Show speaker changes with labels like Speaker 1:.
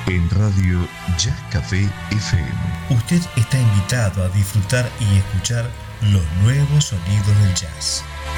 Speaker 1: en Radio Jazz Café FM.
Speaker 2: Usted está invitado a disfrutar y escuchar los nuevos sonidos del jazz.